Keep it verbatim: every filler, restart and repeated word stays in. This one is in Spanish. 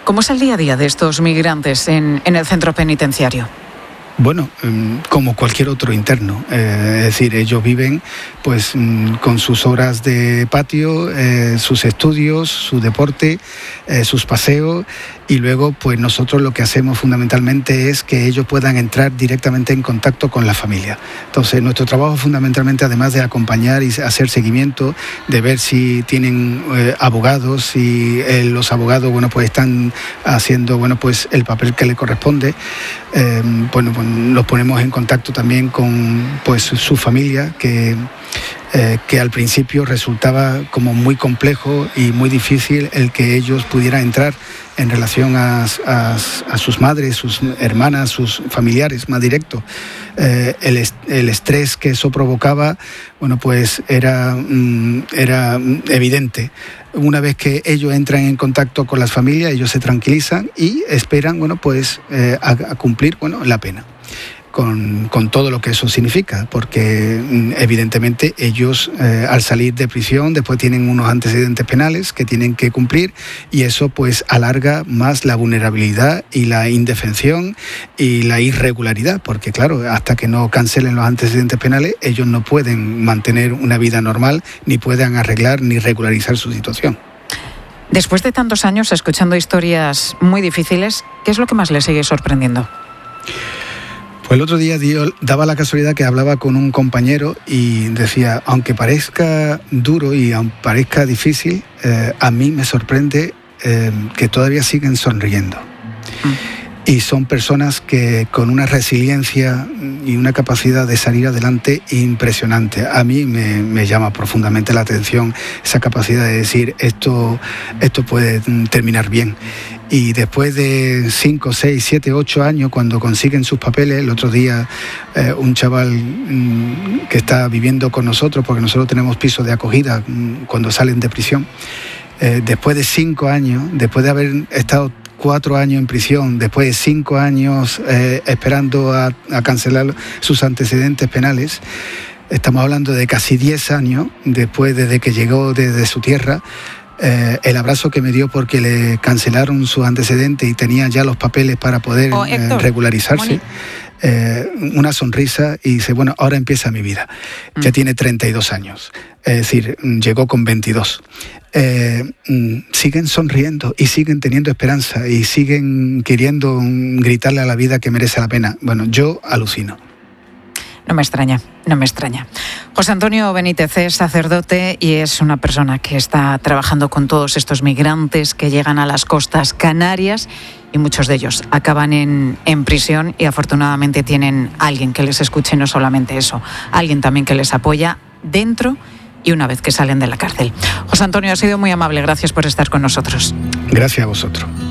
¿Cómo es el día a día de estos migrantes en, en el centro penitenciario? Bueno, como cualquier otro interno, eh, es decir, ellos viven pues con sus horas de patio, eh, sus estudios, su deporte, eh, sus paseos, y luego pues nosotros lo que hacemos fundamentalmente es que ellos puedan entrar directamente en contacto con la familia. Entonces nuestro trabajo fundamentalmente, además de acompañar y hacer seguimiento, de ver si tienen eh, abogados, si eh, los abogados bueno pues están haciendo bueno pues el papel que le corresponde, eh, bueno pues los ponemos en contacto también con pues su familia, que Eh, que al principio resultaba como muy complejo y muy difícil el que ellos pudieran entrar en relación a, a, a sus madres, sus hermanas, sus familiares más directos. Eh, el, el estrés que eso provocaba, bueno, pues era, era evidente. Una vez que ellos entran en contacto con las familias, ellos se tranquilizan y esperan, bueno, pues eh, a, a cumplir, bueno, la pena. Con, con todo lo que eso significa, porque evidentemente ellos eh, al salir de prisión después tienen unos antecedentes penales que tienen que cumplir, y eso pues alarga más la vulnerabilidad y la indefensión y la irregularidad, porque claro, hasta que no cancelen los antecedentes penales ellos no pueden mantener una vida normal, ni pueden arreglar ni regularizar su situación. Después de tantos años escuchando historias muy difíciles, ¿qué es lo que más les sigue sorprendiendo? Pues el otro día dio, daba la casualidad que hablaba con un compañero y decía, aunque parezca duro y aunque parezca difícil, eh, a mí me sorprende eh, que todavía siguen sonriendo. Mm. Y son personas que con una resiliencia y una capacidad de salir adelante impresionante. A mí me, me llama profundamente la atención esa capacidad de decir, esto, esto puede terminar bien. Y después de cinco, seis, siete, ocho años, cuando consiguen sus papeles, el otro día eh, un chaval mmm, que está viviendo con nosotros, porque nosotros tenemos pisos de acogida mmm, cuando salen de prisión, eh, después de cinco años, después de haber estado cuatro años en prisión, después de cinco años eh, esperando a, a cancelar sus antecedentes penales, estamos hablando de casi diez años después desde que llegó desde su tierra. Eh, el abrazo que me dio porque le cancelaron sus antecedentes y tenía ya los papeles para poder oh, Héctor, eh, regularizarse, eh, una sonrisa, y dice, bueno, ahora empieza mi vida. Mm. Ya tiene treinta y dos años, es decir, llegó con veintidós. Eh, siguen sonriendo y siguen teniendo esperanza y siguen queriendo gritarle a la vida que merece la pena. Bueno, yo alucino. No me extraña, no me extraña. José Antonio Benítez es sacerdote y es una persona que está trabajando con todos estos migrantes que llegan a las costas canarias, y muchos de ellos acaban en, en prisión, y afortunadamente tienen alguien que les escuche, no solamente eso, alguien también que les apoya dentro y una vez que salen de la cárcel. José Antonio, ha sido muy amable, gracias por estar con nosotros. Gracias a vosotros.